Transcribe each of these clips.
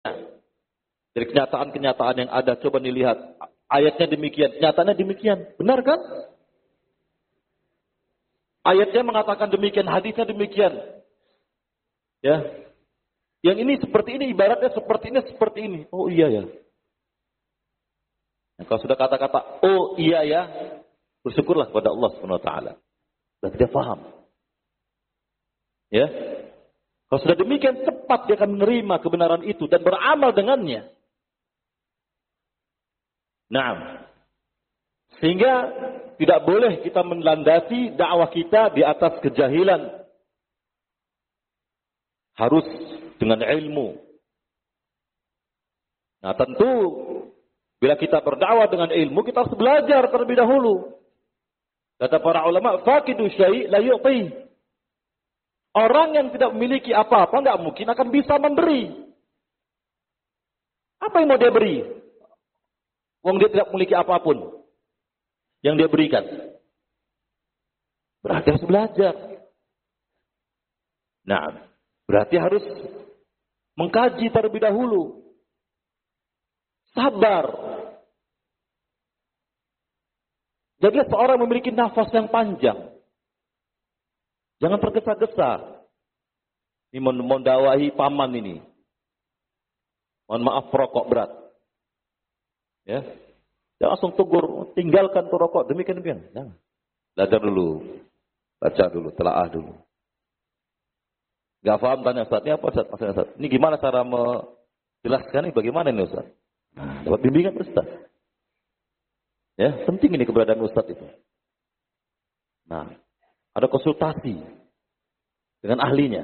Dari kenyataan-kenyataan yang ada, coba dilihat. Ayatnya demikian, kenyataannya demikian. Benar kan? Ayatnya mengatakan demikian, hadisnya demikian. Ya. Yang ini seperti ini, ibaratnya seperti ini, seperti ini. Oh iya ya. Nah, kalau sudah kata-kata, oh iya ya, bersyukurlah kepada Allah SWT. Dan dia paham. Ya. Kalau sudah demikian, cepat dia akan menerima kebenaran itu dan beramal dengannya. Nah, sehingga tidak boleh kita melandasi dakwah kita di atas kejahilan. Harus dengan ilmu. Nah, tentu bila kita berdakwah dengan ilmu, kita harus belajar terlebih dahulu. Kata para ulama, faqidu syai' la yu'ti. Orang yang tidak memiliki apa-apa enggak mungkin akan bisa memberi. Apa yang mau dia beri? Wong dia tidak memiliki apapun yang dia berikan. Berarti harus belajar. Nah, berarti harus mengkaji terlebih dahulu. Sabar. Jadi seorang memiliki nafas yang panjang. Jangan tergesa-gesa. Ini mendawahi paman ini. Mohon maaf, rokok berat. Ya, jangan langsung tegur, tinggalkan tuh rokok, demikian. Jangan. Belajar dulu, baca dulu, telaah dulu. Gak paham, tanya Ustaz, ini apa Ustaz? Ustaz, ini gimana cara menjelaskan ini, bagaimana ini Ustaz? Nah, dapat bimbingan Ustaz. Ya, penting ini keberadaan Ustaz itu. Nah, ada konsultasi dengan ahlinya.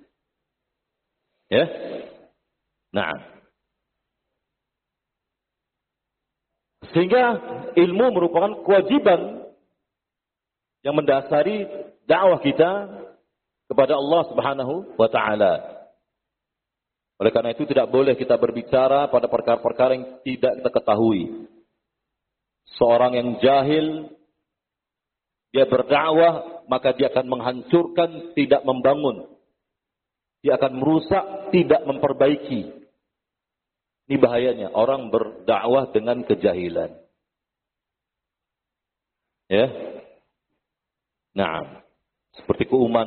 Ya, nah. Sehingga ilmu merupakan kewajiban yang mendasari dakwah kita kepada Allah Subhanahu wa taala. Oleh karena itu tidak boleh kita berbicara pada perkara-perkara yang tidak kita ketahui. Seorang yang jahil, dia berdakwah, maka dia akan menghancurkan, tidak membangun. Dia akan merusak, tidak memperbaiki. Ini bahayanya, orang berdakwah dengan kejahilan. Ya. Nah, seperti keumuman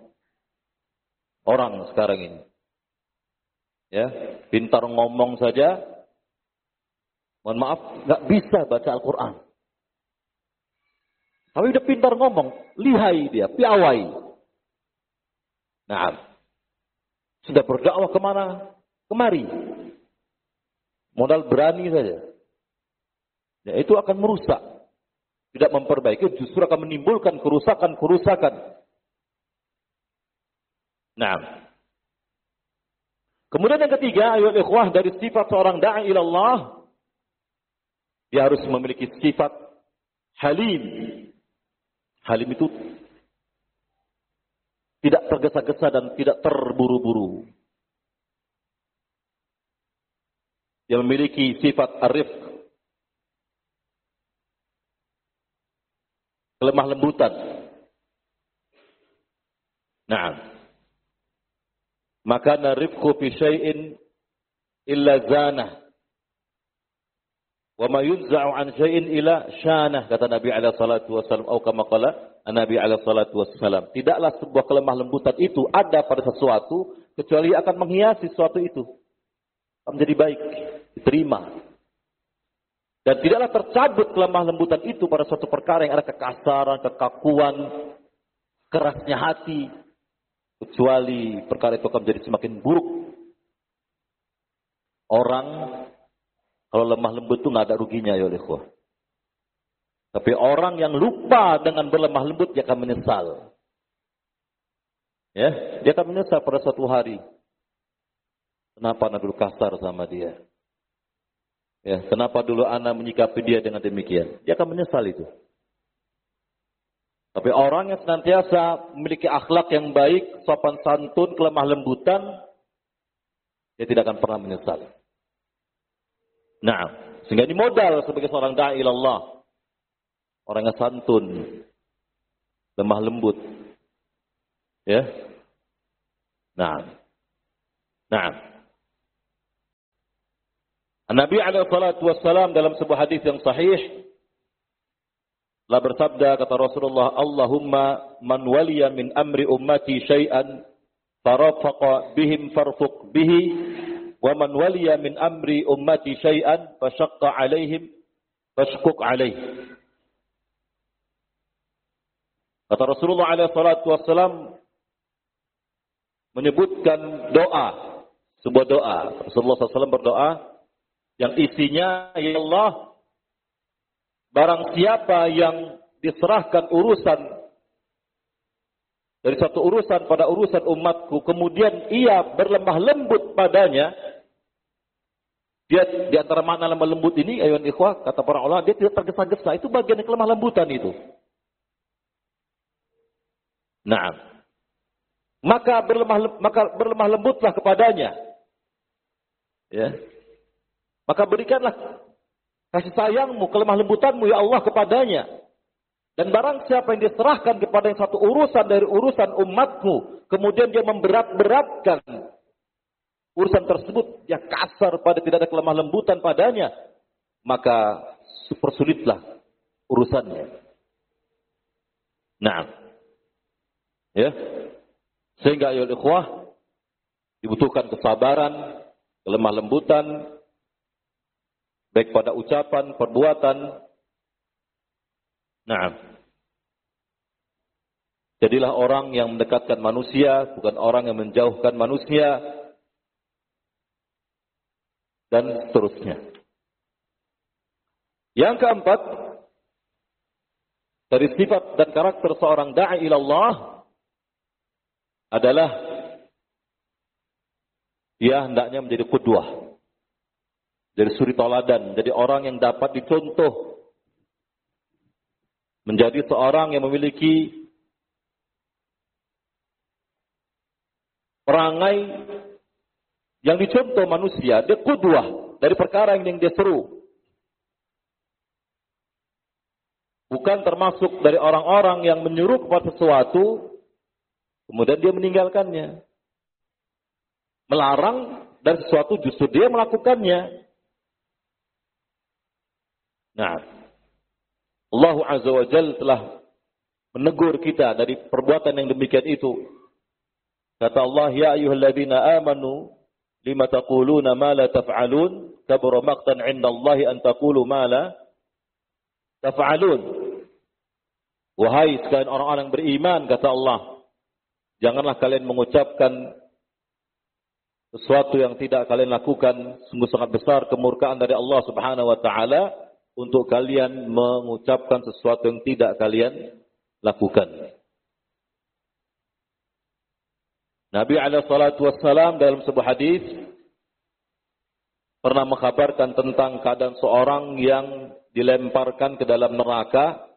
orang sekarang ini. Ya, pintar ngomong saja, mohon maaf, nggak bisa baca Al-Quran. Tapi udah pintar ngomong, lihai dia, piawai. Nah, sudah berdakwah kemana? Kemari. Modal berani saja. Ya, itu akan merusak. Tidak memperbaiki, justru akan menimbulkan kerusakan-kerusakan. Nah. Kemudian yang ketiga, ayat ikhwah, dari sifat seorang da'i ilallah, dia harus memiliki sifat halim. Halim itu tidak tergesa-gesa dan tidak terburu-buru. Dia memiliki sifat arif, kelemah lembutan. Nah, maka narifku fi syai'in illa zanah, wa ma yunza'u an syai'in illa syanah, kata Nabi alaihi salatu wasallam, atau kama qala Nabi alaihi salatu wasallam. Tidaklah sebuah kelemah lembutan itu ada pada sesuatu kecuali akan menghiasi sesuatu itu menjadi baik, diterima. Dan tidaklah tercabut kelemah lembutan itu pada suatu perkara yang ada kekasaran, kekakuan, kerasnya hati, kecuali perkara itu akan menjadi semakin buruk. Orang kalau lemah lembut itu nggak ada ruginya, ya ikhwah. Tapi orang yang lupa dengan berlemah lembut, dia akan menyesal. Ya, dia akan menyesal pada suatu hari. Kenapa anak dulu kasar sama dia? Ya, kenapa dulu anak menyikapi dia dengan demikian? Dia akan menyesal itu. Tapi orang yang senantiasa memiliki akhlak yang baik, sopan santun, kelemah lembutan, dia tidak akan pernah menyesal. Nah, sehingga ini modal sebagai seorang da'i ilallah. Orang yang santun, lemah lembut. Ya. Nah. Nabi alaihi salatu wassalam dalam sebuah hadis yang sahih telah bersabda, kata Rasulullah, Allahumma man waliya min amri ummati syai'an farafaqa bihim farfuq bihi wa man waliya min amri ummati syai'an fashaqqa alaihim fashquq alaihi. Kata Rasulullah alaihi salatu wassalam menyebutkan doa, sebuah doa. Rasulullah SAW berdoa yang isinya, ya Allah, barang siapa yang diserahkan urusan dari satu urusan pada urusan umatku, kemudian ia berlemah lembut padanya, dia di antara makna lemah lembut ini, ayuhan ikhwah, kata para ulama, dia tidak tergesa-gesa. Itu bagian dari kelemah lembutan itu. Nah, maka berlemah lembutlah kepadanya. Ya. Maka berikanlah kasih sayangmu, kelemah lembutanmu ya Allah kepadanya. Dan barang siapa yang diserahkan kepada yang satu urusan dari urusan umatku, kemudian dia memberat-beratkan urusan tersebut, dia kasar pada tidak ada kelemah lembutan padanya, maka supersulitlah urusannya. Nah, ya, sehingga ayo ikhwah dibutuhkan kesabaran, kelemah lembutan, baik pada ucapan, perbuatan. Nah, jadilah orang yang mendekatkan manusia, bukan orang yang menjauhkan manusia, dan seterusnya. Yang keempat, dari sifat dan karakter seorang da'i ilallah adalah dia hendaknya menjadi qudwah, jadi suri toladan, jadi orang yang dapat dicontoh, menjadi seorang yang memiliki perangai yang dicontoh manusia. Dia qudwah dari perkara yang dia seru. Bukan termasuk dari orang-orang yang menyuruh kepada sesuatu, kemudian dia meninggalkannya. Melarang dari sesuatu justru dia melakukannya. Nah, Allah Azza wa Jalla telah menegur kita dari perbuatan yang demikian itu. Kata Allah, ya ayyuhalladzina amanu lima taquluna ma la taf'alun kabura maqtan 'inda Allah an taqulu ma la taf'alun. Wahai sekalian orang-orang beriman, kata Allah, janganlah kalian mengucapkan sesuatu yang tidak kalian lakukan. Sungguh sangat besar kemurkaan dari Allah Subhanahu wa taala untuk kalian mengucapkan sesuatu yang tidak kalian lakukan. Nabi alaihi salatu wassalam dalam sebuah hadis pernah mengkhabarkan tentang keadaan seorang yang dilemparkan ke dalam neraka.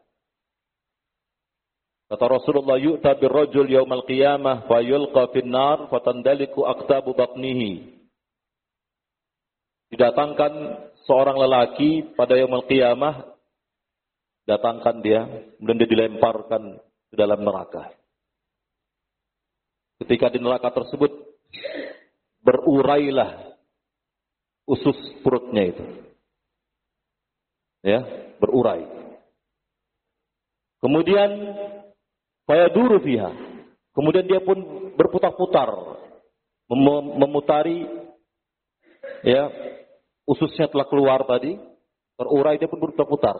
Kata Rasulullah, yu'ta birrajul yaumal qiyamah fa yulqa fin nar fatandaliku aqtabu batnihi. Didatangkan seorang lelaki pada yaumul qiyamah, datangkan dia, kemudian dia dilemparkan ke dalam neraka. Ketika di neraka tersebut, berurailah usus perutnya itu. Ya, berurai. Kemudian fayaduru fiha. Kemudian dia pun berputar-putar, memutari, ya, ususnya telah keluar tadi, terurai, dia pun berputar-putar,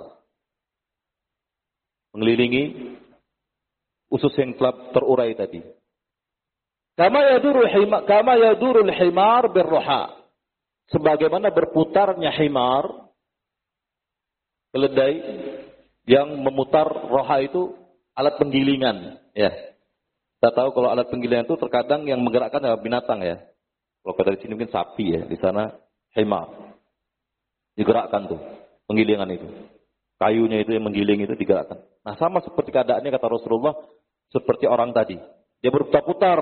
mengelilingi usus yang telah terurai tadi. Kama yadurul himar birruha. Sebagaimana berputarnya himar, keledai yang memutar roha itu alat penggilingan. Ya, kita tahu kalau alat penggilingan itu terkadang yang menggerakkan adalah binatang ya. Kalau dari sini mungkin sapi ya, di sana himar. Digerakkan tuh penggilingan itu. Kayunya itu yang menggiling itu digerakkan. Nah, sama seperti keadaannya kata Rasulullah, seperti orang tadi. Dia berputar-putar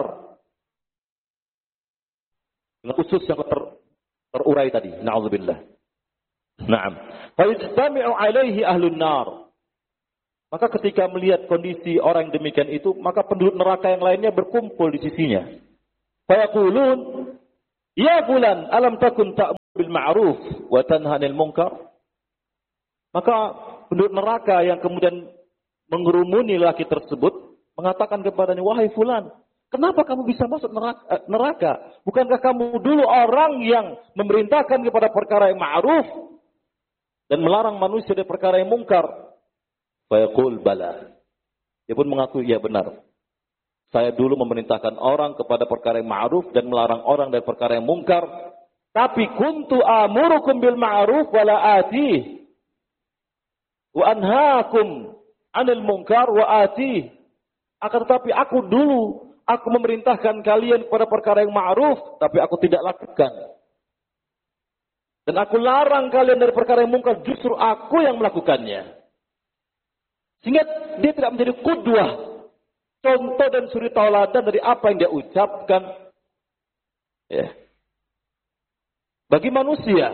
dengan usus yang terurai tadi. Na'udzubillah. Na'am. Fa yajtami'u 'alaihi ahlun nar. Maka ketika melihat kondisi orang yang demikian itu, maka penduduk neraka yang lainnya berkumpul di sisinya. Fa yaqulun, ya fulan, alam takun ta'mur bil ma'ruf wa tanha 'anil munkar. Maka penduduk neraka yang kemudian mengerumuni laki tersebut mengatakan kepadanya, wahai fulan, kenapa kamu bisa masuk neraka? Bukankah kamu dulu orang yang memerintahkan kepada perkara yang ma'ruf dan melarang manusia dari perkara yang mungkar? Fayaqul bala. Dia pun mengaku, ya benar. Saya dulu memerintahkan orang kepada perkara yang ma'ruf dan melarang orang dari perkara yang mungkar. Tapi kuntu amurukum bil ma'ruf wala atih. Wa anhaakum 'anil munkar wa atih. Akan tetapi aku memerintahkan kalian kepada perkara yang ma'ruf, tapi aku tidak lakukan. Dan aku larang kalian dari perkara yang mungkar, justru aku yang melakukannya. Sehingga dia tidak menjadi qudwah, contoh dan suri tauladan dari apa yang dia ucapkan. Ya. Bagi manusia.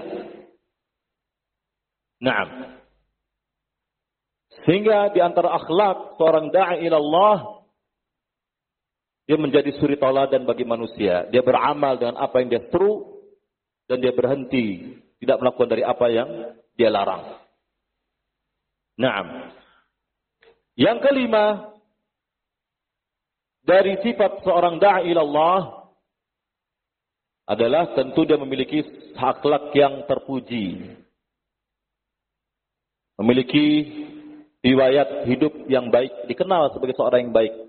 Naam. Sehingga di antara akhlak seorang da'i ilallah, dia menjadi suri tauladan bagi manusia. Dia beramal dengan apa yang dia seru dan dia berhenti, tidak melakukan dari apa yang dia larang. Naam. Yang kelima, dari sifat seorang da'i ilallah adalah tentu dia memiliki akhlak yang terpuji. Memiliki riwayat hidup yang baik, dikenal sebagai seorang yang baik.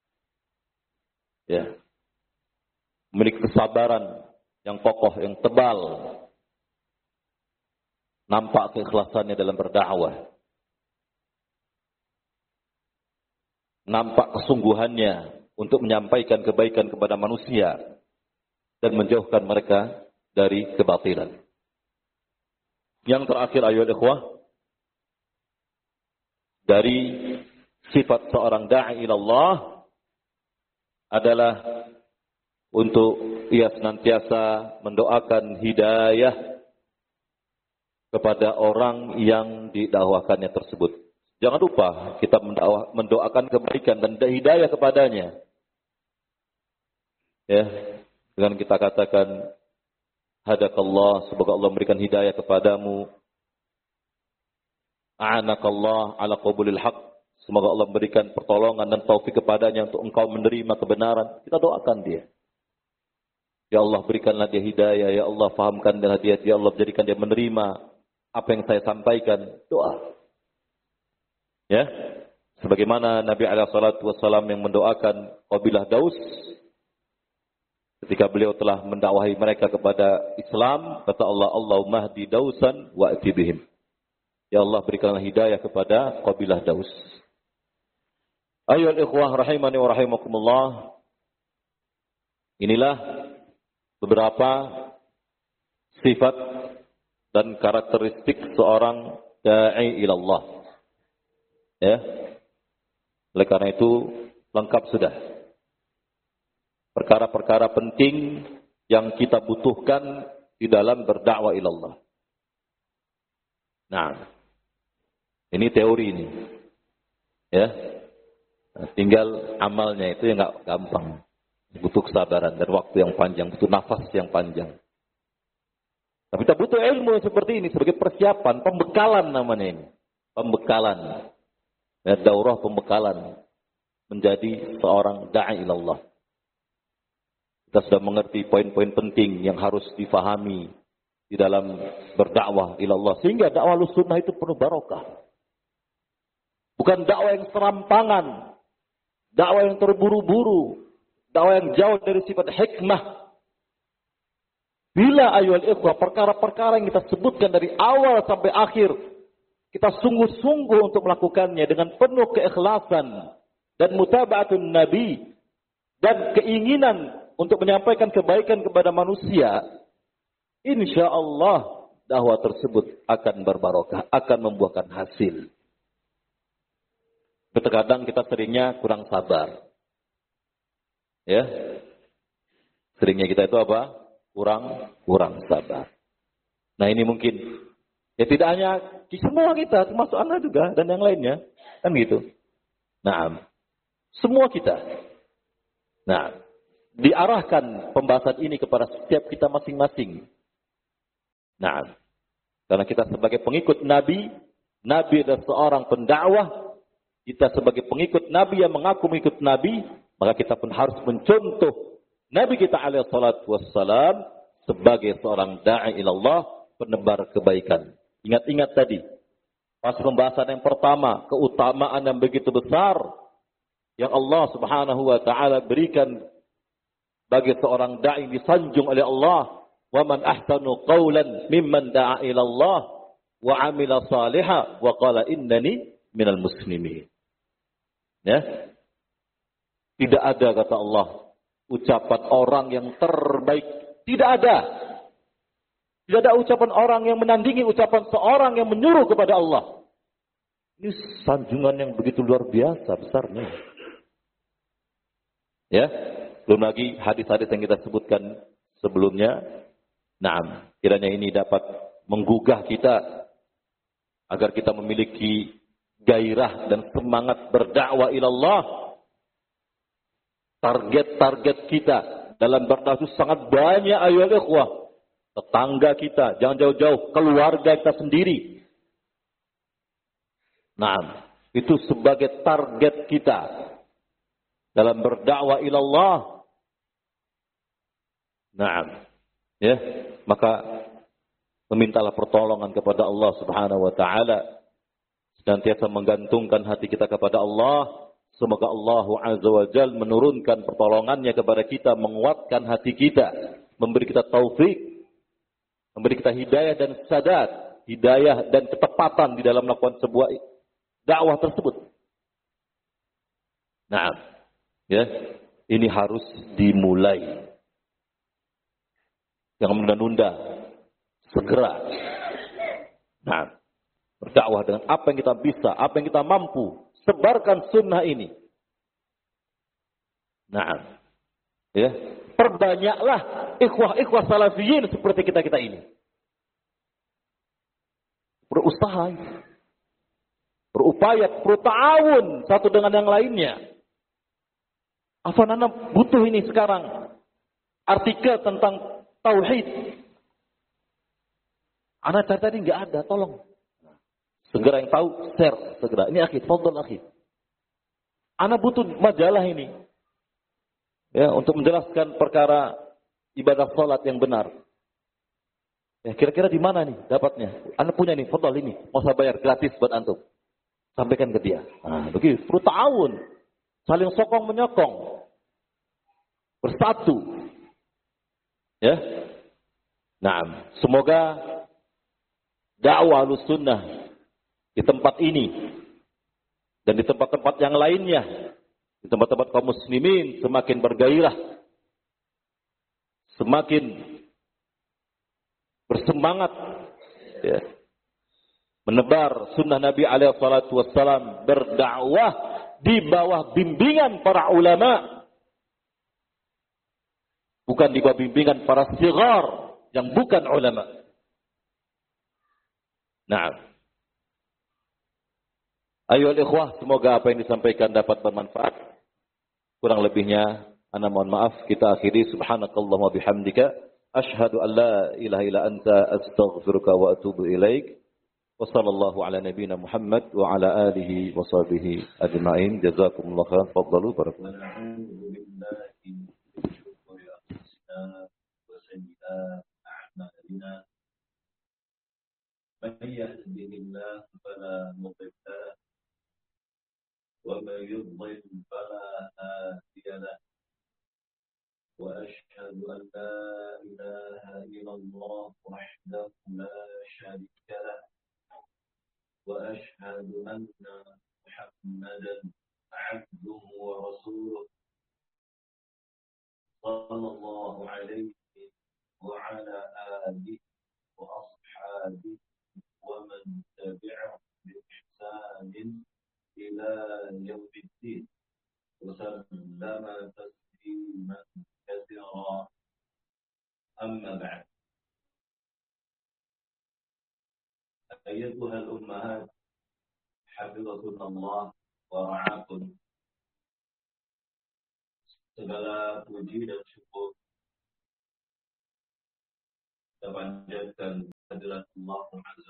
Ya. Memiliki kesabaran yang kokoh, yang tebal. Nampak keikhlasannya dalam berdakwah. Nampak kesungguhannya untuk menyampaikan kebaikan kepada manusia dan menjauhkan mereka dari kebatilan. Yang terakhir ayat ikhwah, dari sifat seorang da'i ilallah adalah untuk ia senantiasa mendoakan hidayah kepada orang yang didakwakannya tersebut. Jangan lupa kita mendoakan kebaikan dan hidayah kepadanya. Ya, dengan kita katakan hadakallah, semoga Allah memberikan hidayah kepadamu. A'anakallah ala qabulil haq, semoga Allah memberikan pertolongan dan taufik kepadanya untuk engkau menerima kebenaran. Kita doakan dia. Ya Allah, berikanlah dia hidayah, ya Allah fahamkanlah dia, ya Allah jadikan dia menerima apa yang saya sampaikan. Doa. Ya, sebagaimana Nabi alaihi salatu wasallam yang mendoakan kabilah Daus ketika beliau telah mendakwahi mereka kepada Islam, kata Allah, Allahumma hdi Dausan wa ati bihim. Ya Allah, berikanlah hidayah kepada kabilah Daus. Ayyuhal ikhwah rahimani wa rahimakumullah. Inilah beberapa sifat dan karakteristik seorang da'i ilallah. Ya. Oleh karena itu lengkap sudah. Perkara-perkara penting yang kita butuhkan di dalam berdakwah ilallah. Nah, ini teori ini. Ya. Nah, tinggal amalnya itu yang enggak gampang. Butuh kesabaran dan waktu yang panjang, butuh nafas yang panjang. Tapi kita butuh ilmu seperti ini sebagai persiapan, pembekalan namanya ini. Pembekalan. Ya, daurah pembekalan menjadi seorang da'i ilallah. Kita sudah mengerti poin-poin penting yang harus difahami di dalam berdakwah ilallah. Sehingga dakwah sunnah itu penuh barokah. Bukan dakwah yang serampangan, dakwah yang terburu-buru, dakwah yang jauh dari sifat hikmah. Bila ayuhal ikhwah, perkara-perkara yang kita sebutkan dari awal sampai akhir, kita sungguh-sungguh untuk melakukannya dengan penuh keikhlasan dan mutaba'atun Nabi dan keinginan untuk menyampaikan kebaikan kepada manusia, insya Allah dakwah tersebut akan berbarokah, akan membuahkan hasil. Terkadang kita seringnya kurang sabar. Ya. Seringnya kita itu apa? Kurang sabar. Nah, ini mungkin ya tidak hanya di semua kita, termasuk Anda juga dan yang lainnya, kan gitu. Nah, semua kita. Nah, diarahkan pembahasan ini kepada setiap kita masing-masing. Nah, Karena kita sebagai pengikut Nabi, Nabi adalah seorang pendakwah, kita sebagai pengikut Nabi yang mengaku mengikut Nabi, maka kita pun harus mencontoh Nabi kita alaihi salatu wassalam sebagai seorang da'i ilallah, penebar kebaikan. Ingat-ingat tadi, pas pembahasan yang pertama, keutamaan yang begitu besar yang Allah Subhanahu wa taala berikan bagi seorang da'i disanjung oleh Allah. Wa man ahsanu qawlan mimman da'a ila Allah wa 'amila shalihan wa qala innani minal muslimin. Ya. Tidak ada, kata Allah, ucapan orang yang terbaik. Tidak ada. Tidak ada ucapan orang yang menandingi ucapan seorang yang menyuruh kepada Allah. Ini sanjungan yang begitu luar biasa besarnya. Ya, belum lagi hadis-hadis yang kita sebutkan sebelumnya. Nah, kiranya ini dapat menggugah kita agar kita memiliki gairah dan semangat berdakwah ilallah. Target-target kita dalam berdakwah itu sangat banyak, ayo ikhwah. Tetangga kita, jangan jauh-jauh, keluarga kita sendiri. Nah, itu sebagai target kita dalam berdakwah ilallah. Nah, ya, maka memintalah pertolongan kepada Allah Subhanahu wa taala. Senantiasa menggantungkan hati kita kepada Allah. Semoga Allah Azza wa Jalla menurunkan pertolongannya kepada kita, menguatkan hati kita, memberi kita taufik, memberi kita hidayah dan sadat, hidayah dan ketepatan di dalam melakukan sebuah dakwah tersebut. Nah, ya, ini harus dimulai. Jangan menunda-nunda, segera. Nah, berdakwah dengan apa yang kita bisa, apa yang kita mampu. Sebarkan sunnah ini. Nah, ya, perbanyaklah ikhwah-ikhwah salafiyin seperti kita-kita ini. Berusaha, berupaya, berta'awun satu dengan yang lainnya. Afan, ana butuh ini sekarang. Artikel tentang tauhid. Ana cari tadi nggak ada, tolong. Segera yang tahu, share segera. Ini akhi, fadhal akhi. Ana butuh majalah ini. Ya, untuk menjelaskan perkara ibadah salat yang benar. Ya, kira-kira di mana nih dapatnya? Ana punya nih, fadhal ini. Mau saya bayar gratis buat antum. Sampaikan ke dia. Nah, begitu, perlu ta'awun. Saling sokong menyokong. Bersatu. Ya. Nah, semoga dakwah Ahlussunnah di tempat ini dan di tempat-tempat yang lainnya, di tempat-tempat kaum muslimin semakin bergairah, semakin bersemangat, ya, menebar sunnah Nabi alaihi salatu wassalam, berdakwah di bawah bimbingan para ulama, bukan di bawah bimbingan para sigar yang bukan ulama. Nah, ayo ikhwah, semoga apa yang disampaikan dapat bermanfaat. Kurang lebihnya ana mohon maaf. Kita akhiri, subhanakallahumma bihamdika asyhadu an la ilaha illa anta astaghfiruka wa atubu ilaik. Wa sallallahu ala nabiyyina Muhammad wa ala alihi wa sahbihi ajma'in. Jazakumullahu khairan. Fadhalu barakallahu. من يهده الله فلا مضل له ومن يضلل فلا هادي له وأشهد أن لا إله إلا الله وحده لا شريك له وأشهد أن محمدا عبده ورسوله صلى الله عليه وعلى آله وأصحابه ومن تبعهم بإحسان إلى يوم الدين وسلم تسليما كثيرا. أما بعد، أيتها الأمهات حفظكن الله ورعاكن. Segala puji dan syukur kita panjatkan kehadirat Allah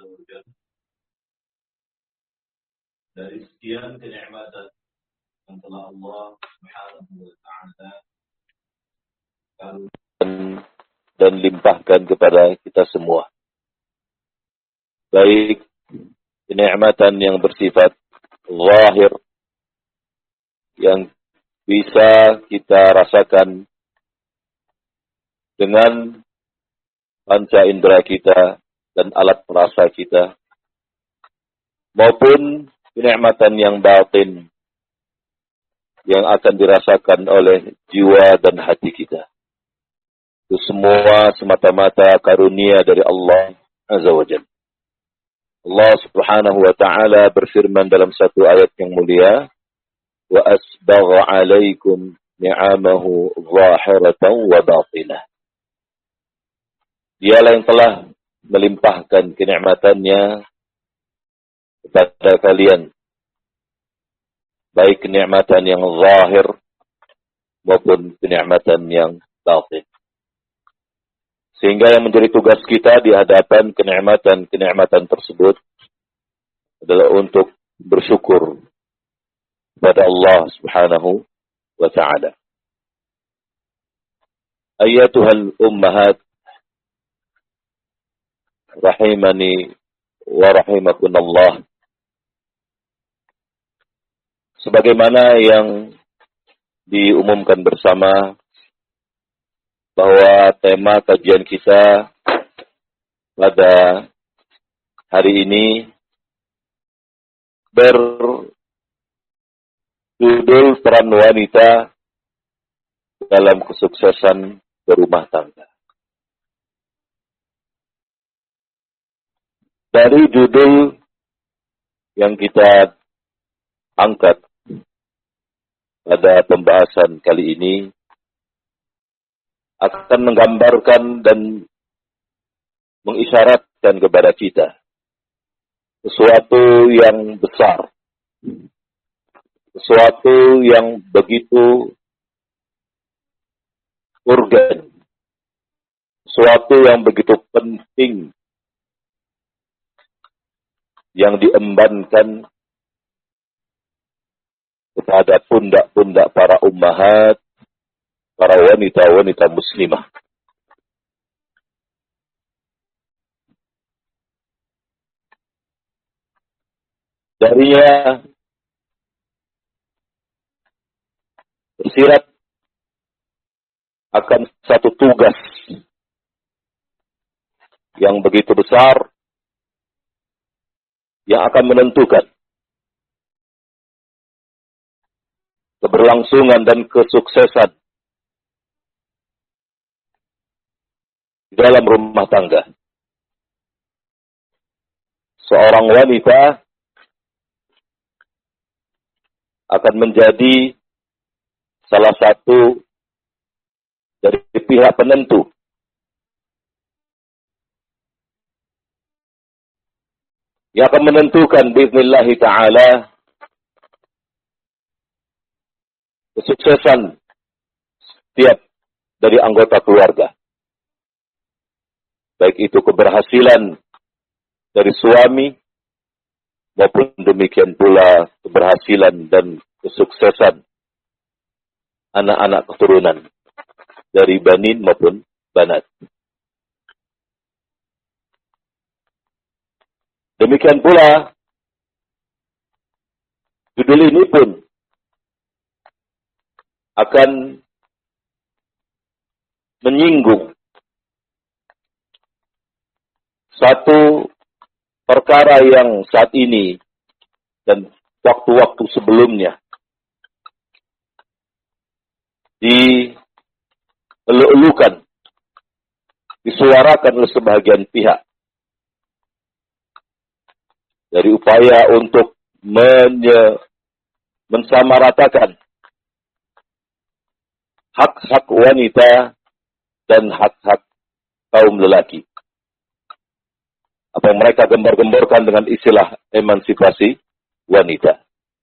dari sekian kenikmatan yang telah Allah Subhanahu wa taala dan limpahkan kepada kita semua. Baik kenikmatan yang bersifat zahir yang bisa kita rasakan dengan panca indera kita dan alat perasa kita, maupun kenikmatan yang batin yang akan dirasakan oleh jiwa dan hati kita. Itu semua semata-mata karunia dari Allah Azza wa Jalla. Allah Subhanahu wa taala berfirman dalam satu ayat yang mulia, wa asbagha 'alaikum ni'amahu zahiratan wa batinah. Dialah yang telah melimpahkan kenikmatannya kepada kalian, baik kenikmatan yang zahir maupun kenikmatan yang batin. Sehingga yang menjadi tugas kita di hadapan kenikmatan-kenikmatan tersebut adalah untuk bersyukur kepada Allah Subhanahu wa taala. Ayyatuhal ummahat rahimani wa rahimakunallah. Sebagaimana yang diumumkan bersama bahwa tema kajian kita pada hari ini berjudul peran wanita dalam kesuksesan berumah tangga. Dari judul yang kita angkat pada pembahasan kali ini akan menggambarkan dan mengisyaratkan kepada kita sesuatu yang besar, sesuatu yang begitu urgen, sesuatu yang begitu penting yang diembankan kepada pundak-pundak para ummahat, para wanita-wanita muslimah. Darinya tersirat akan satu tugas yang begitu besar yang akan menentukan keberlangsungan dan kesuksesan dalam rumah tangga. Seorang wanita akan menjadi salah satu dari pihak penentu yang akan menentukan biiznillah ta'ala kesuksesan setiap dari anggota keluarga. Baik itu keberhasilan dari suami maupun demikian pula keberhasilan dan kesuksesan anak-anak keturunan dari banin maupun banat. Demikian pula judul ini pun akan menyinggung satu perkara yang saat ini dan waktu-waktu sebelumnya dielu-elukan, disuarakan oleh sebagian pihak dari upaya untuk mensamaratakan hak-hak wanita dan hak-hak kaum lelaki. Apa yang mereka gembar-gemborkan dengan istilah emansipasi wanita.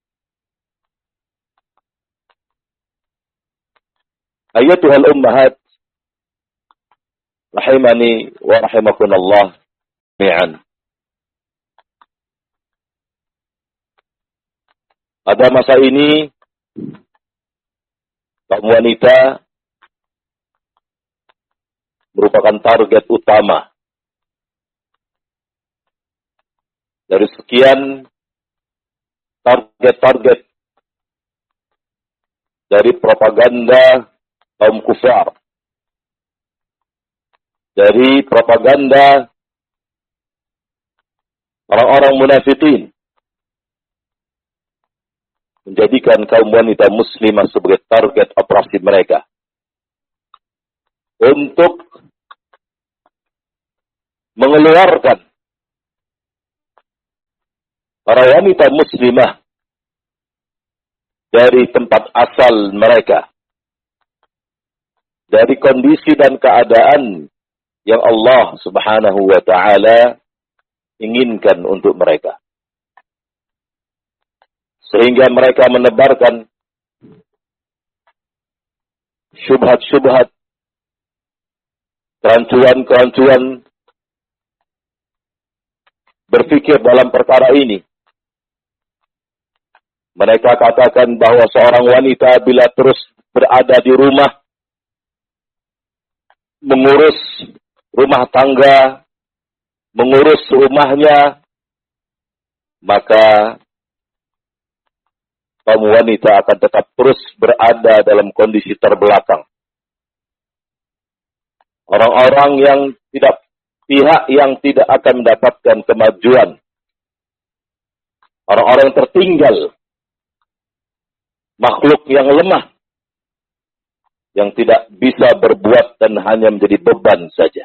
Ayyatuhal ummahat rahimani wa rahimakunallah jami'an. Pada masa ini, kaum wanita merupakan target utama dari sekian target-target dari propaganda kaum kufar, dari propaganda orang-orang munafikin, menjadikan kaum wanita muslimah sebagai target operasi mereka untuk mengeluarkan para wanita muslimah dari tempat asal mereka, dari kondisi dan keadaan yang Allah Subhanahu wa Ta'ala inginkan untuk mereka, sehingga mereka menebarkan syubhat-syubhat, kerancuan-kerancuan berpikir dalam perkara ini. Mereka katakan bahwa seorang wanita bila terus berada di rumah, mengurus rumah tangga, mengurus rumahnya, maka kaum wanita akan tetap terus berada dalam kondisi terbelakang. Orang-orang yang pihak yang tidak akan mendapatkan kemajuan. Orang-orang tertinggal. Makhluk yang lemah, yang tidak bisa berbuat dan hanya menjadi beban saja.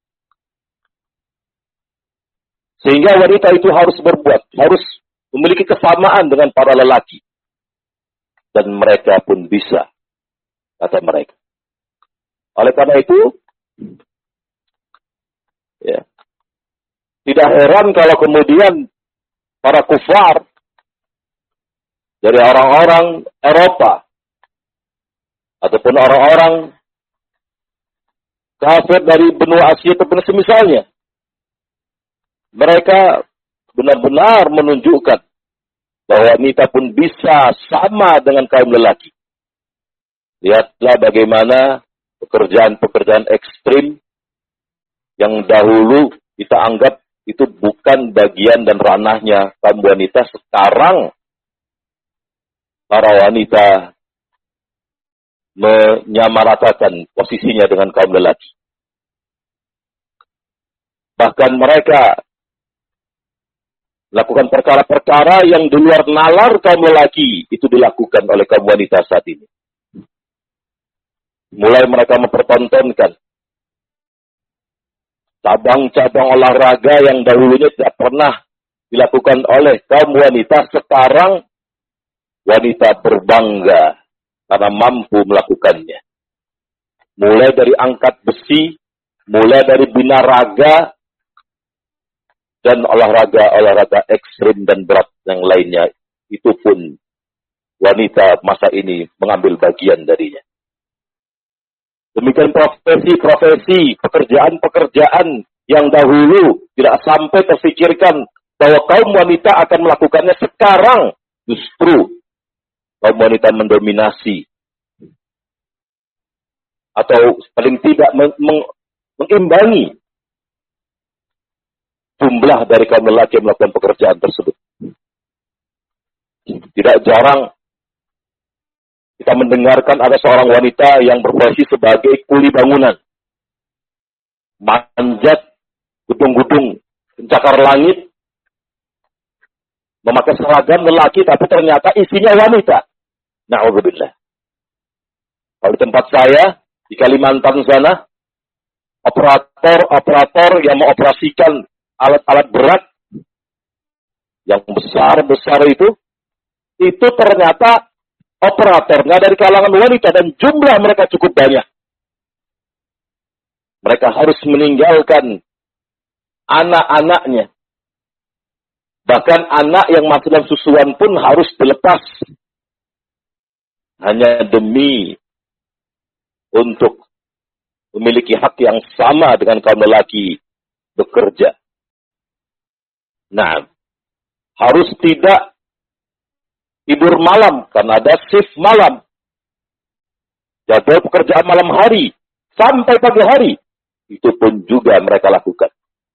Sehingga wanita itu harus berbuat, harus memiliki kesamaan dengan para lelaki. Dan mereka pun bisa, kata mereka. Oleh karena itu, ya, tidak heran kalau kemudian para kufar dari orang-orang Eropa ataupun orang-orang kafir dari benua Asia ataupun semisalnya, mereka benar-benar menunjukkan bahwa wanita pun bisa sama dengan kaum lelaki. Lihatlah bagaimana pekerjaan-pekerjaan ekstrim yang dahulu kita anggap itu bukan bagian dan ranahnya kaum wanita, sekarang para wanita menyamaratakan posisinya dengan kaum lelaki. Bahkan mereka melakukan perkara-perkara yang di luar nalar kaum lelaki, itu dilakukan oleh kaum wanita saat ini. Mulai mereka mempertontonkan cabang-cabang olahraga yang dahulunya tidak pernah dilakukan oleh kaum wanita, sekarang wanita berbangga karena mampu melakukannya. Mulai dari angkat besi, mulai dari binaraga, dan olahraga-olahraga ekstrim dan berat yang lainnya. Itu pun wanita masa ini mengambil bagian darinya. Demikian profesi-profesi, pekerjaan-pekerjaan yang dahulu tidak sampai terfikirkan bahwa kaum wanita akan melakukannya, sekarang justru kaum wanita mendominasi atau paling tidak mengimbangi jumlah dari kaum lelaki yang melakukan pekerjaan tersebut. Tidak jarang kita mendengarkan ada seorang wanita yang berprofesi sebagai kuli bangunan, manjat gedung-gedung, pencakar langit, memakai seragam lelaki tapi ternyata isinya wanita. Na'udzubillah. Kalau di tempat saya, di Kalimantan sana, operator yang mengoperasikan alat-alat berat yang besar-besar itu ternyata operatornya dari kalangan wanita dan jumlah mereka cukup banyak. Mereka harus meninggalkan anak-anaknya. Bahkan anak yang masih dalam susuan pun harus dilepas. Hanya demi untuk memiliki hak yang sama dengan kaum lelaki bekerja. Nah, harus tidak tidur malam karena ada shift malam. Jadwal pekerjaan malam hari sampai pagi hari, itu pun juga mereka lakukan.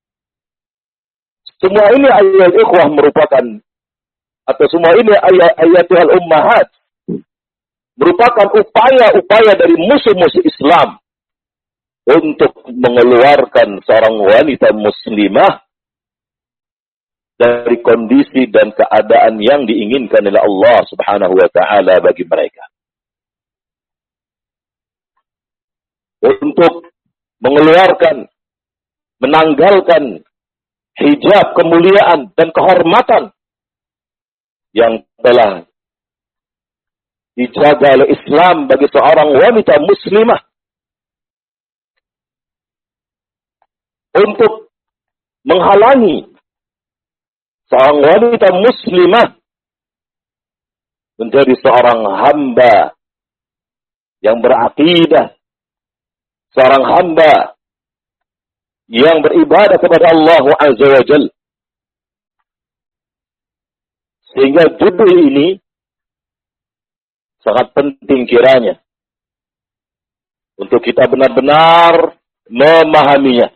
Semua ini ayat ikhwah merupakan, atau semua ini ayatul ummahat, merupakan upaya-upaya dari musuh-musuh Islam untuk mengeluarkan seorang wanita muslimah dari kondisi dan keadaan yang diinginkan oleh Allah Subhanahu wa taala bagi mereka. Untuk mengeluarkan, menanggalkan hijab kemuliaan dan kehormatan yang telah dijaga oleh Islam bagi seorang wanita muslimah. Untuk menghalangi seorang wanita muslimah menjadi seorang hamba yang berakidah, seorang hamba yang beribadah kepada Allah Azza wa Jalla. Sehingga judul ini sangat penting kiranya untuk kita benar-benar memahaminya.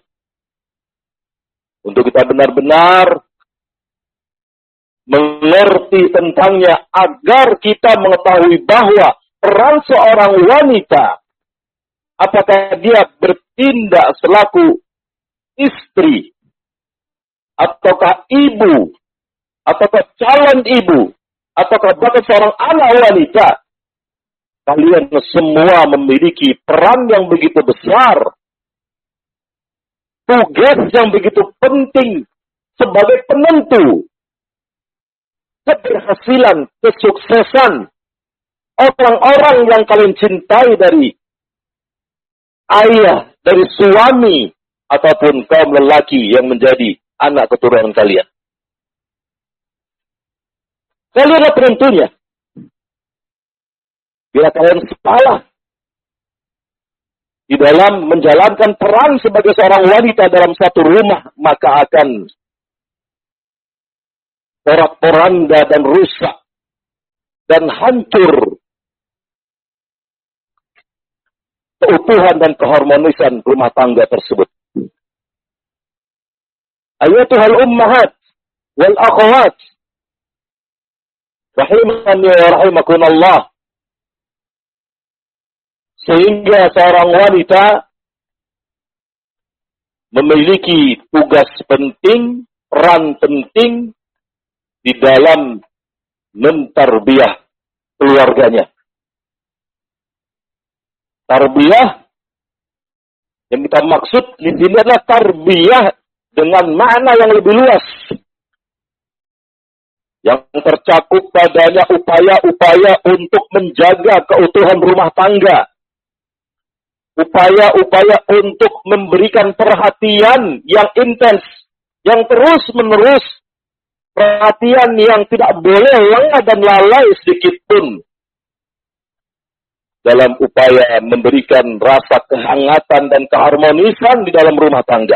Untuk kita benar-benar mengerti tentangnya agar kita mengetahui bahwa peran seorang wanita, apakah dia bertindak selaku istri, ataukah ibu, ataukah calon ibu, ataukah bahkan seorang anak wanita, kalian semua memiliki peran yang begitu besar, tugas yang begitu penting sebagai penentu keberhasilan, kesuksesan orang-orang yang kalian cintai dari ayah, dari suami, ataupun kaum lelaki yang menjadi anak keturunan kalian. Kalianlah penentunya. Bila kalian salah di dalam menjalankan peran sebagai seorang wanita dalam satu rumah, maka akan porak-poranda dan rusak dan hancur keutuhan dan keharmonisan rumah tangga tersebut. Ayatuhal ummahat wal akhawat, rahimani wa rahimakunallah. Sehingga seorang wanita memiliki tugas penting, peran penting di dalam mentarbiyah keluarganya. Tarbiyah yang kita maksud di sini adalah tarbiyah dengan makna yang lebih luas, yang tercakup padanya upaya-upaya untuk menjaga keutuhan rumah tangga, upaya-upaya untuk memberikan perhatian yang intens, yang terus-menerus, perhatian yang tidak boleh lengah dan lalai sedikit pun, dalam upaya memberikan rasa kehangatan dan keharmonisan di dalam rumah tangga.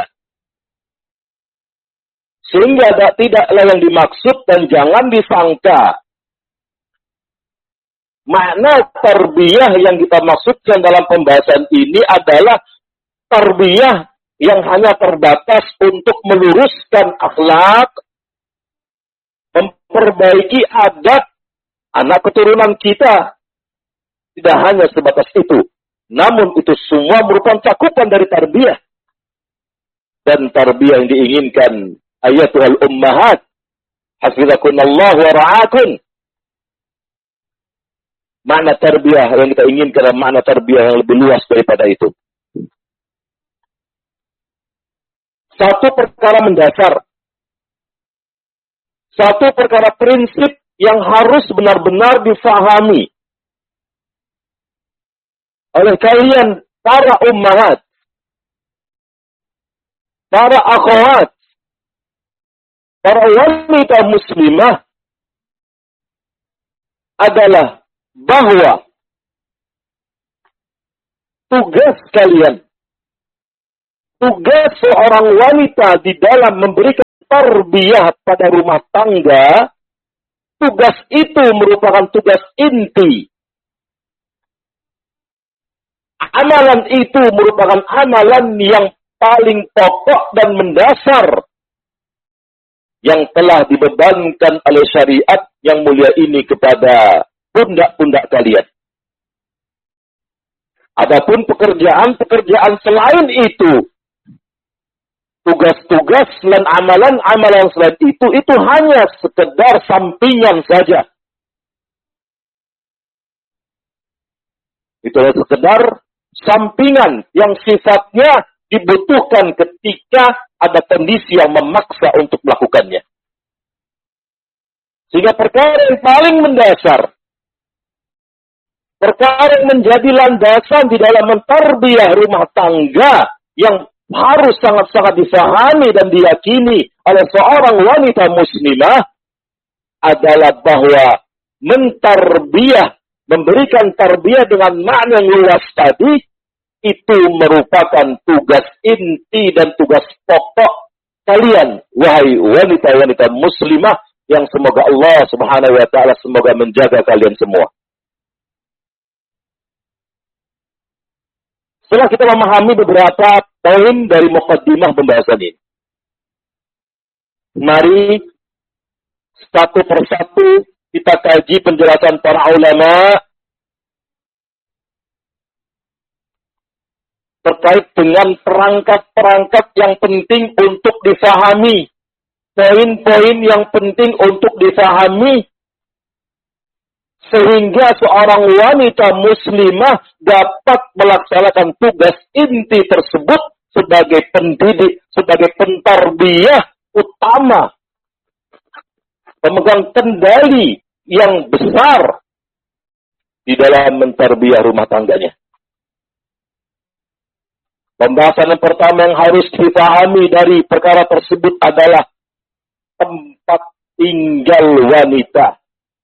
Sehingga tidaklah yang dimaksud dan jangan disangka makna tarbiyah yang kita maksudkan dalam pembahasan ini adalah tarbiyah yang hanya terbatas untuk meluruskan akhlak, memperbaiki adat anak keturunan kita. Tidak hanya sebatas itu. Namun itu semua merupakan cakupan dari tarbiyah. Dan tarbiyah yang diinginkan ayatul ummahat, hafizakunallah wa ra'akun. Makna tarbiyah yang kita inginkan adalah makna tarbiyah yang lebih luas daripada itu. Satu perkara mendasar, satu perkara prinsip yang harus benar-benar difahami oleh kalian para ummahat, para akhwat, para wanita muslimah adalah bahwa tugas kalian, tugas seorang wanita di dalam memberikan tarbiyah pada rumah tangga, tugas itu merupakan tugas inti. Amalan itu merupakan amalan yang paling pokok dan mendasar yang telah dibebankan oleh syariat yang mulia ini kepada pundak-pundak kalian. Adapun pekerjaan-pekerjaan selain itu, tugas-tugas dan amalan-amalan selain itu hanya sekedar sampingan saja. Itu adalah sekedar sampingan yang sifatnya dibutuhkan ketika ada kondisi yang memaksa untuk melakukannya. Sehingga perkara yang paling mendasar, perkara yang menjadi landasan di dalam mentarbiyah rumah tangga yang harus sangat-sangat difahami dan diyakini oleh seorang wanita muslimah adalah bahwa mentarbiyah, memberikan tarbiyah dengan makna yang luas tadi, itu merupakan tugas inti dan tugas pokok kalian, wahai wanita-wanita muslimah, yang semoga Allah Subhanahu wa Ta'ala semoga menjaga kalian semua. Setelah kita memahami beberapa poin dari muqaddimah pembahasan ini, mari satu persatu kita kaji penjelasan para ulama terkait dengan perangkat-perangkat yang penting untuk difahami, poin-poin yang penting untuk difahami, sehingga seorang wanita muslimah dapat melaksanakan tugas inti tersebut sebagai pendidik, sebagai pentarbiyah utama, pemegang kendali yang besar di dalam mentarbiyah rumah tangganya. Pembahasan yang pertama yang harus dipahami dari perkara tersebut adalah tempat tinggal wanita.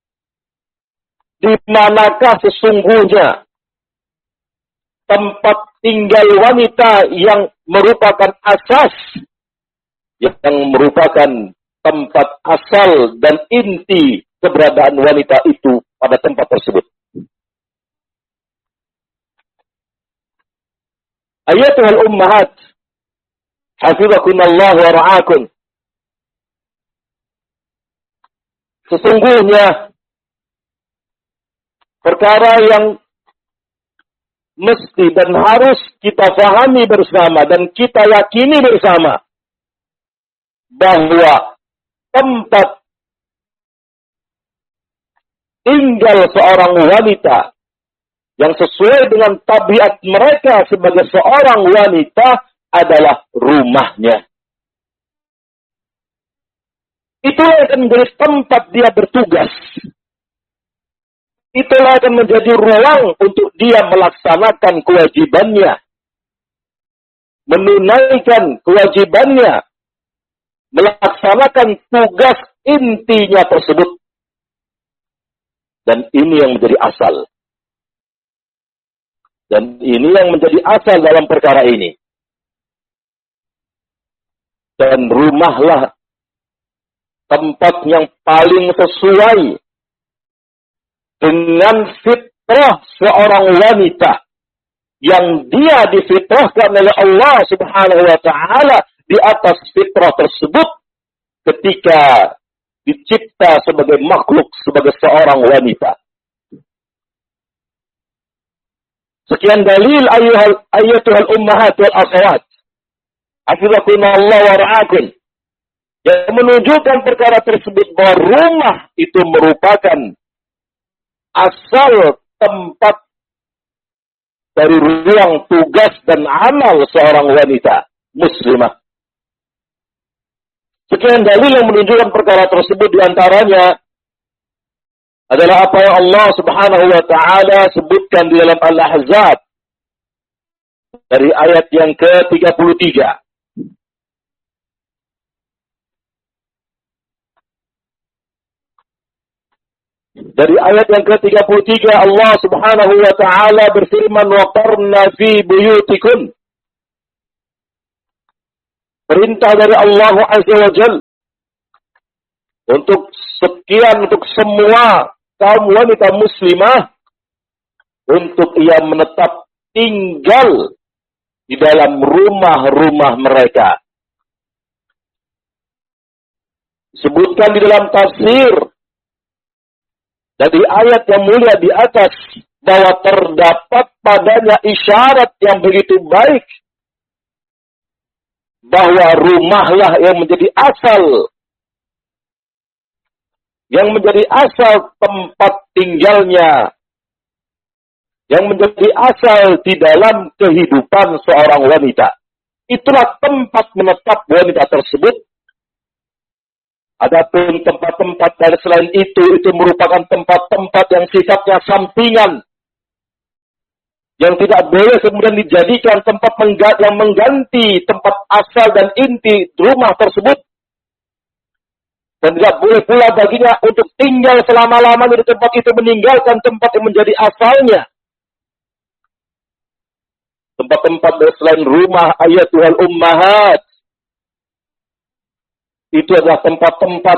Di manakah sesungguhnya tempat tinggal wanita yang merupakan asas, yang merupakan tempat asal dan inti keberadaan wanita itu pada tempat tersebut. Ayatuhal ummahat, hafizakunallah wa ra'akun. Sesungguhnya perkara yang mesti dan harus kita pahami bersama dan kita yakini bersama bahwa tempat tinggal seorang wanita yang sesuai dengan tabiat mereka sebagai seorang wanita adalah rumahnya. Itulah yang akan menjadi tempat dia bertugas. Itulah akan menjadi ruang untuk dia melaksanakan kewajibannya, menunaikan kewajibannya, melaksanakan tugas intinya tersebut. Dan ini yang menjadi asal. Dan ini yang menjadi asal dalam perkara ini. Dan rumahlah tempat yang paling sesuai dengan fitrah seorang wanita yang dia difitrahkan oleh Allah Subhanahu wa Ta'ala di atas fitrah tersebut ketika dicipta sebagai makhluk, sebagai seorang wanita. Sekian dalil ayyatuhal ummahat wal akhawat, hafizakunallah wa ra'akun, yang menunjukkan perkara tersebut bahwa rumah itu merupakan asal tempat dari ruang tugas dan amal seorang wanita muslimah. Sekian dalil yang menunjukkan perkara tersebut, diantaranya adalah apa yang Allah Subhanahu wa Ta'ala sebutkan di dalam Al-Ahzab dari ayat yang ke-33. Dari ayat yang ke-33 Allah Subhanahu wa Ta'ala berfirman, waqarna fi buyutikum. Perintah dari Allah Azza wa Jalla. untuk semua kaum wanita muslimah, untuk ia menetap tinggal di dalam rumah-rumah mereka. Sebutkan di dalam tafsir dari ayat yang mulia di atas bahwa terdapat padanya isyarat yang begitu baik bahwa rumahlah yang menjadi asal tempat tinggalnya, yang menjadi asal di dalam kehidupan seorang wanita. Itulah tempat menetap wanita tersebut. Adapun tempat-tempat dari selain itu merupakan tempat-tempat yang sifatnya sampingan, yang tidak boleh kemudian dijadikan tempat yang mengganti tempat asal dan inti rumah tersebut. Dan tidak boleh pula baginya untuk tinggal selama-lamanya di tempat itu, meninggalkan tempat yang menjadi asalnya. Tempat-tempat dari selain rumah ayatul ummahat, itu adalah tempat-tempat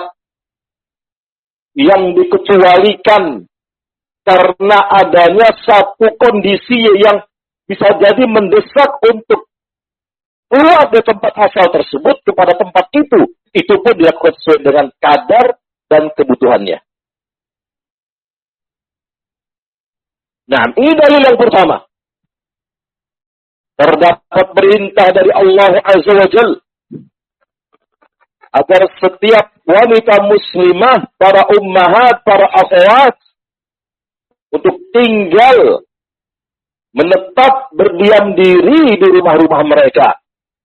yang dikecualikan karena adanya satu kondisi yang bisa jadi mendesak untuk keluar dari tempat asal tersebut kepada tempat itu. Itu pun dilakukan sesuai dengan kadar dan kebutuhannya. Nah, ini dalil yang pertama. Terdapat perintah dari Allah Azza wa Jalla agar setiap wanita muslimah, para ummahat, para akhwat, untuk tinggal, menetap, berdiam diri di rumah-rumah mereka.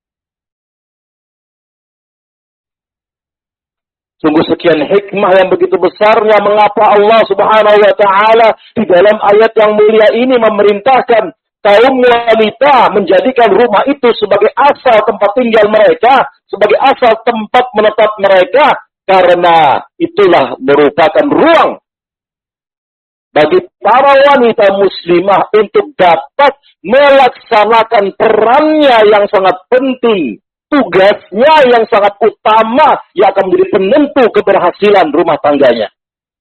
Sungguh sekian hikmah yang begitu besarnya mengapa Allah Subhanahu wa Ta'ala di dalam ayat yang mulia ini memerintahkan kaum wanita menjadikan rumah itu sebagai asal tempat tinggal mereka, sebagai asal tempat menetap mereka, karena itulah merupakan ruang bagi para wanita muslimah untuk dapat melaksanakan perannya yang sangat penting, tugasnya yang sangat utama yang akan menjadi penentu keberhasilan rumah tangganya.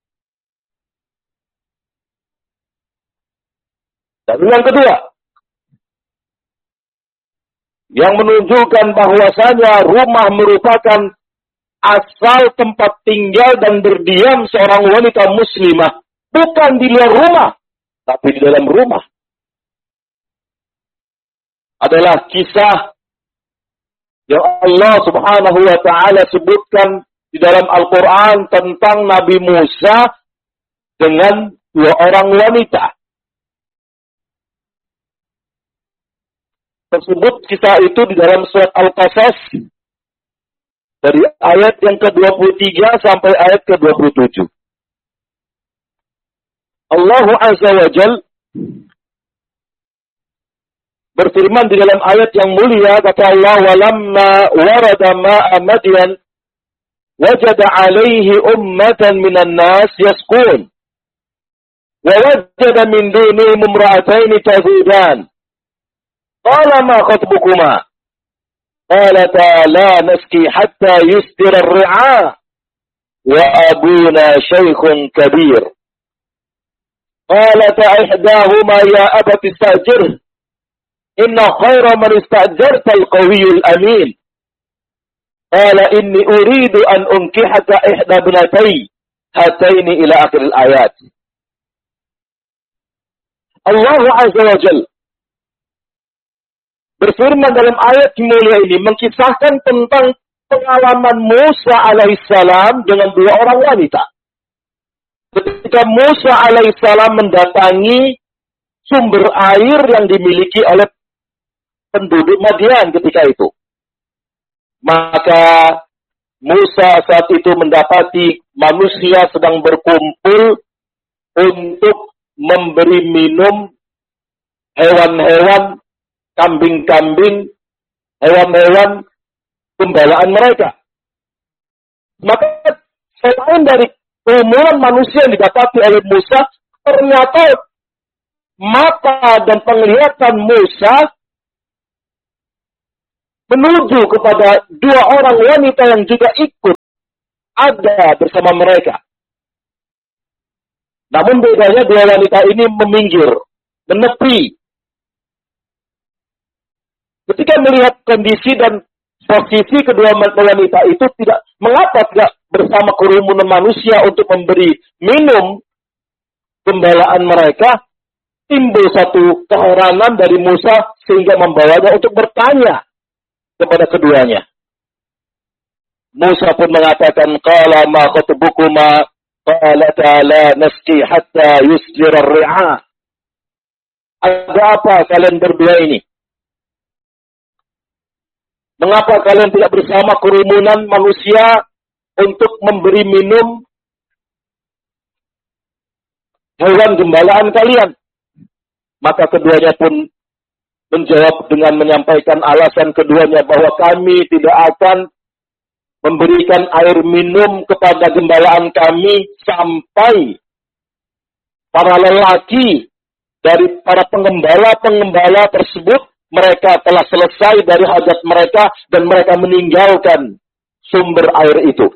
Dan yang kedua, yang menunjukkan bahwasanya rumah merupakan asal tempat tinggal dan berdiam seorang wanita muslimah, bukan di luar rumah, tapi di dalam rumah, adalah kisah yang Allah Subhanahu wa Ta'ala sebutkan di dalam Al-Quran tentang Nabi Musa dengan dua orang wanita. Tersebut kisah itu di dalam surat Al-Qasas dari ayat yang ke-23 sampai ayat ke-27. Allah Azza wa Jalla berfirman di dalam ayat yang mulia, kata Allah, "Walamma warada ma'a Madyan wajada 'alaihi ummatan minan nas yasqun wa wajada min dunihim imra'atayn tazudan. Qala ma khatbukuma? Qalata la nasqi hatta yusdira ar-ri'a wa abuna shaykhun kabir. Qalata ihdahuma ya abati istajirhu inna khayra man istajarta al-qawiyyul amin. Qala inni uridu an unkihaka ihda ibnatay hataini ila akhir al-ayat." Allah Azza wa Jalla berfirman dalam ayat mulia ini mengkisahkan tentang pengalaman Musa alaihissalam dengan dua orang wanita. Ketika Musa alaihissalam mendatangi sumber air yang dimiliki oleh penduduk Madian ketika itu, maka Musa saat itu mendapati manusia sedang berkumpul untuk memberi minum hewan-hewan, kambing-kambing, hewan-hewan pembelaan mereka. Maka selain dari kerumunan manusia yang didapati oleh Musa, ternyata mata dan penglihatan Musa menuju kepada dua orang wanita yang juga ikut ada bersama mereka. Namun bedanya dua wanita ini meminggir, menepi. Ketika melihat kondisi dan posisi kedua wanita itu mengapa tidak bersama kerumunan manusia untuk memberi minum gembalaan mereka, timbul satu keheranan dari Musa sehingga membawanya untuk bertanya kepada keduanya. Musa pun mengatakan, qala ma khatubukuma qala ta'ala nasqi hatta yusjira ar-ri'a. Ada apa kalian berdua ini? Mengapa kalian tidak bersama kerumunan manusia untuk memberi minum hewan gembalaan kalian? Maka keduanya pun menjawab dengan menyampaikan alasan keduanya bahwa kami tidak akan memberikan air minum kepada gembalaan kami sampai para lelaki dari para penggembala tersebut mereka telah selesai dari hajat mereka dan mereka meninggalkan sumber air itu.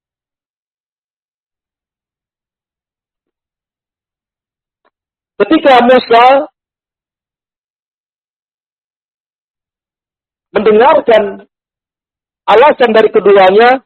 Ketika Musa mendengarkan alasan dari keduanya,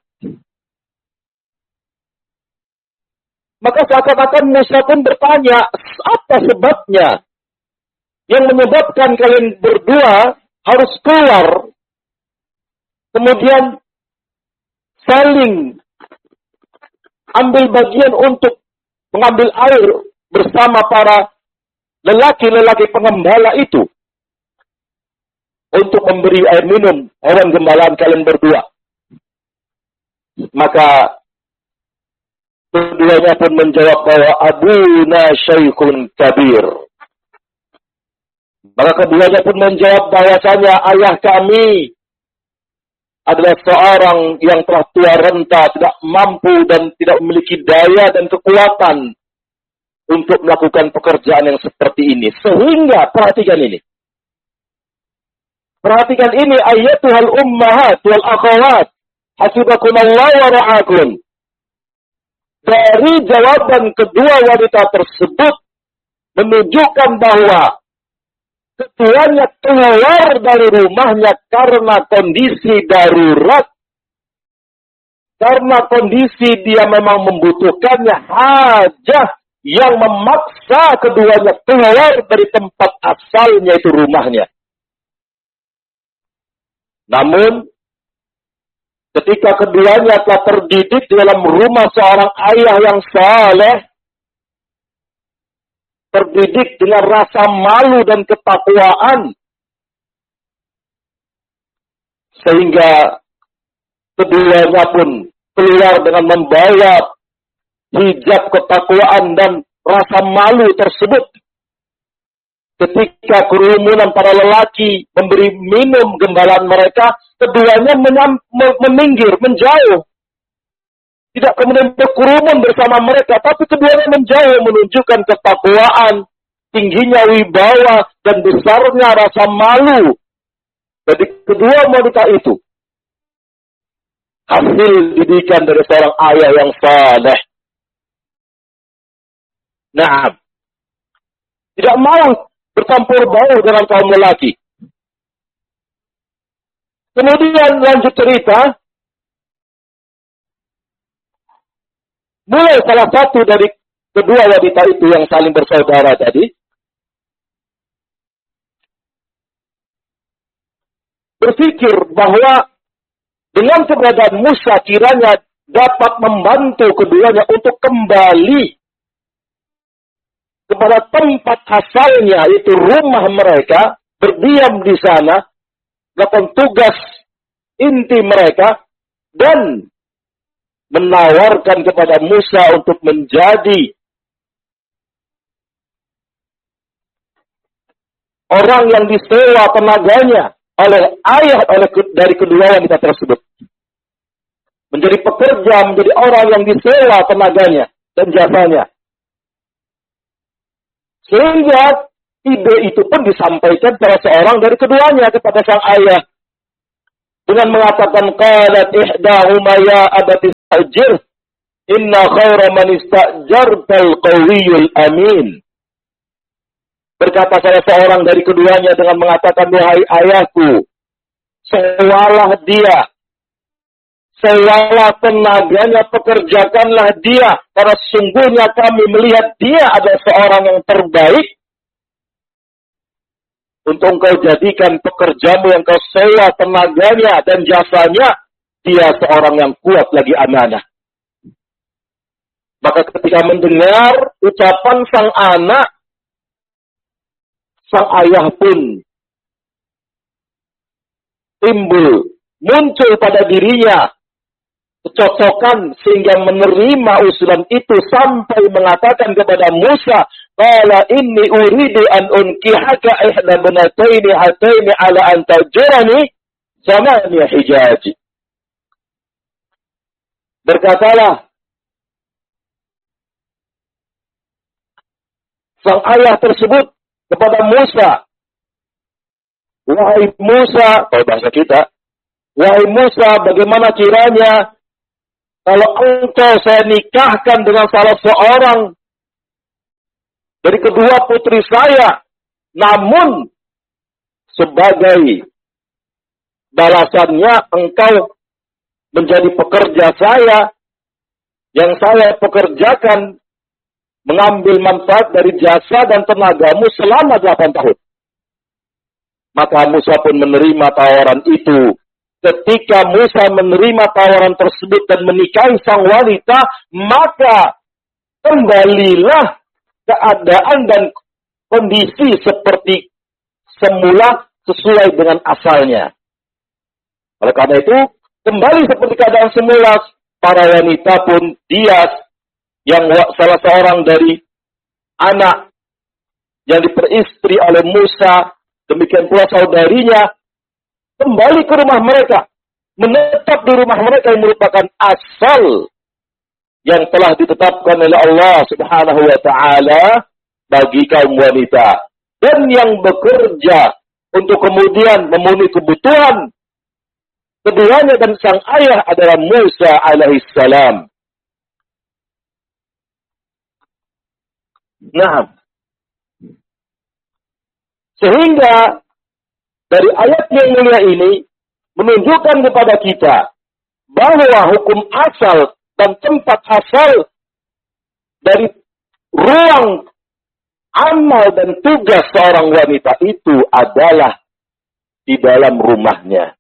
maka seakan-akan Musa pun bertanya, apa sebabnya yang menyebabkan kalian berdua harus keluar, kemudian saling ambil bagian untuk mengambil air bersama para lelaki-lelaki pengembala itu untuk memberi air minum hewan gembalaan kalian berdua. Maka keduanya pun menjawab bahwa abuna syaikhun kabir. Maka keduanya pun menjawab bahwasanya ayah kami adalah seorang yang telah tua renta, tidak mampu dan tidak memiliki daya dan kekuatan untuk melakukan pekerjaan yang seperti ini. Sehingga, perhatikan ini. Perhatikan ini, ayyatuhal ummahat wal akhawat, hasibakumullah wa ra'akum. Dari jawaban kedua wanita tersebut menunjukkan bahwa keduanya keluar dari rumahnya karena kondisi darurat, karena kondisi dia memang membutuhkannya, hajah yang memaksa keduanya keluar dari tempat asalnya itu rumahnya. Namun, ketika keduanya telah terdidik di dalam rumah seorang ayah yang saleh, terdidik dengan rasa malu dan ketakwaan, sehingga keduanya pun keluar dengan membawa hijab ketakwaan dan rasa malu tersebut. Ketika kerumunan para lelaki memberi minum gembalaan mereka, keduanya meminggir, menjauh. Tidak kemudian berkerumun bersama mereka, tapi keduanya menjauh menunjukkan ketakwaan, tingginya wibawa, dan besarnya rasa malu. Jadi kedua wanita itu hasil didikan dari seorang ayah yang saleh. Nah, tidak mau bercampur baur dengan kaum lelaki. Kemudian lanjut cerita, mulai salah satu dari kedua wanita itu yang saling bersaudara tadi berpikir bahwa dengan keberadaan Musa kiranya dapat membantu keduanya untuk kembali kepada tempat asalnya, yaitu rumah mereka, berdiam di sana, melakukan tugas inti mereka, dan menawarkan kepada Musa untuk menjadi orang yang disewa tenaganya oleh ayah dari kedua wanita tersebut. Menjadi pekerja, menjadi orang yang disewa tenaganya dan jasanya. Sehingga ide itu pun disampaikan kepada seorang dari keduanya kepada sang ayah. dengan mengatakan qalat ihdahuma ya abati istajir inna khaira man istajartal qawiyul amin. Berkata salah seorang dari keduanya dengan mengatakan, wahai ayahku, sewalah dia, sewalah tenaganya, pekerjakanlah dia, karena sungguhnya kami melihat dia adalah seorang yang terbaik untuk engkau jadikan pekerjamu yang kau sewa tenaganya dan jasanya, dia seorang yang kuat lagi amanah. Maka ketika mendengar ucapan sang anak, sang ayah pun muncul pada dirinya kecocokan sehingga menerima usulan itu sampai mengatakan kepada Musa, qala inni uridu an unkihaka ihda banataini hataini ala an tajurani samaniya hijaj. Berkatalah sang ayah tersebut kepada Musa, wahai Musa, kalau bahasa kita, wahai Musa, bagaimana kiranya kalau engkau saya nikahkan dengan salah seorang dari kedua putri saya, namun sebagai balasannya engkau menjadi pekerja saya, yang saya pekerjakan mengambil manfaat dari jasa dan tenagamu selama 8 tahun. Maka Musa pun menerima tawaran itu. Ketika Musa menerima tawaran tersebut dan menikahi sang wanita, maka kembalilah keadaan dan kondisi seperti semula sesuai dengan asalnya. Oleh karena itu, kembali seperti keadaan semula, para wanita pun dia yang salah seorang dari anak yang diperistri oleh Musa, demikian pula saudarinya, kembali ke rumah mereka, menetap di rumah mereka yang merupakan asal yang telah ditetapkan oleh Allah Subhanahu wa taala bagi kaum wanita, dan yang bekerja untuk kemudian memenuhi kebutuhan keduanya dan sang ayah adalah Musa alaihissalam. Nah, sehingga dari ayat yang mulia ini menunjukkan kepada kita bahwa hukum asal dan tempat asal dari ruang amal dan tugas seorang wanita itu adalah di dalam rumahnya.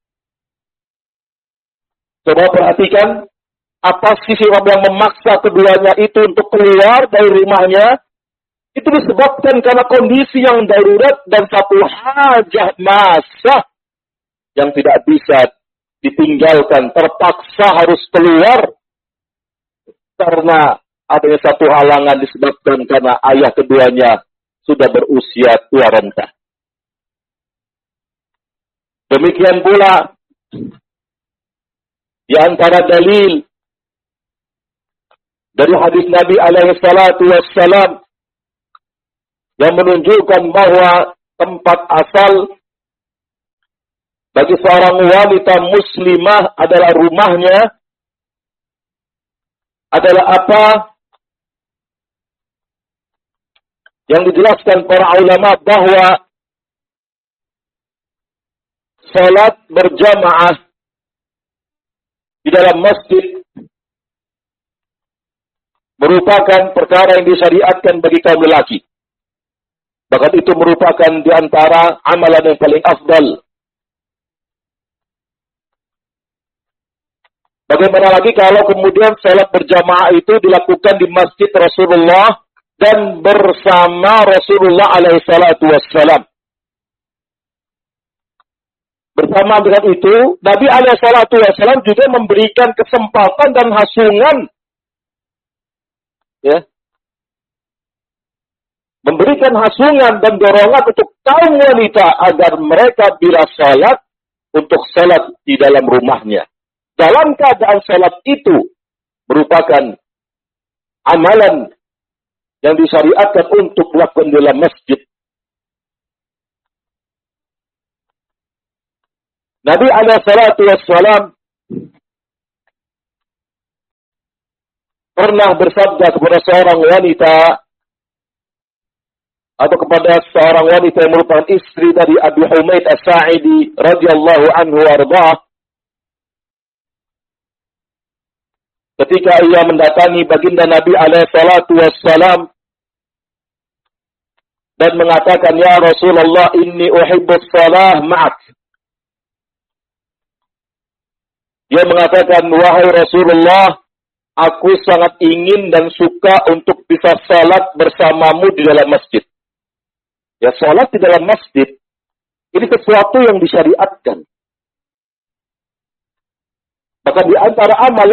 Coba perhatikan apa sisi yang memaksa keduanya itu untuk keluar dari rumahnya. Itu disebabkan karena kondisi yang darurat dan satu hajah masa yang tidak bisa ditinggalkan, terpaksa harus keluar karena adanya satu halangan disebabkan karena ayah keduanya sudah berusia tua renta. Demikian pula di antara dalil dari hadis Nabi alaihi salatu wassalam yang menunjukkan bahwa tempat asal bagi seorang wanita muslimah adalah rumahnya, adalah apa yang dijelaskan para ulama bahwa salat berjamaah di dalam masjid merupakan perkara yang disyariatkan bagi kaum lelaki. Bahkan itu merupakan di antara amalan yang paling afdal. Bagaimana lagi kalau kemudian salat berjamaah itu dilakukan di masjid Rasulullah dan bersama Rasulullah alaihi salatu wassalam. Bersama dengan itu, Nabi alaihi salatu wassalam juga memberikan kesempatan dan hasungan, ya, memberikan hasungan dan dorongan untuk kaum wanita agar mereka bila salat untuk salat di dalam rumahnya. Dalam keadaan salat itu merupakan amalan yang disyariatkan untuk dilakukan dalam masjid. Nabi alaihi salatu wassalam pernah bersabda kepada seorang wanita atau kepada seorang wanita yang merupakan istri dari Abi Humaid As-Sa'idi radhiyallahu anhu warḍah, ketika ia mendatangi baginda Nabi alaihi salatu wassalam dan mengatakan, "Ya Rasulullah, inni uhibbus salah ma'ak." Dia mengatakan, "Wahai Rasulullah, aku sangat ingin dan suka untuk bisa salat bersamamu di dalam masjid." Ya, salat di dalam masjid ini sesuatu yang disyariatkan. Maka di antara amalan